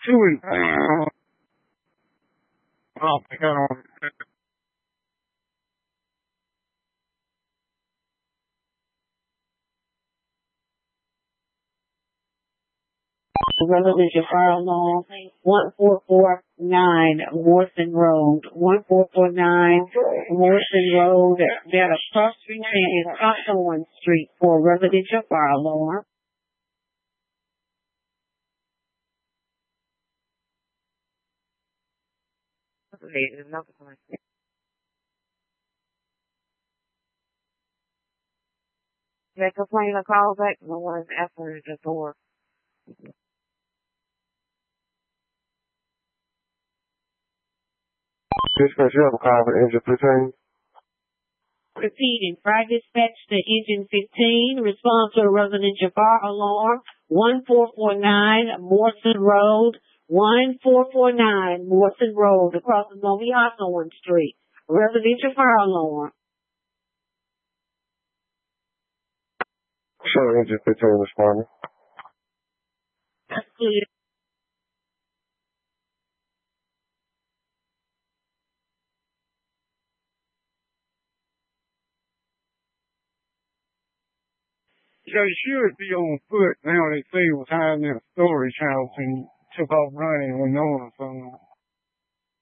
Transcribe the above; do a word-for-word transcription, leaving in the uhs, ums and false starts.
doing? Uh, oh, I got on. Residential fire alarm, one four four nine Morrison Road, one four four nine Morrison Road, that across street and Hawthorne Street for residential fire alarm. They complain a call back, no one's answering the door. Dispatch, you have a call for engine fifteen. Repeating, fire dispatch to engine fifteen, response to a residential fire alarm, one four four nine Morrison Road, one four four nine Morrison Road, across the Novi Hawthorne Street. Residential fire alarm. Show engine fifteen responding. That's clear. They should be on foot now. They say it was hiding in a storage house and took off running with no one.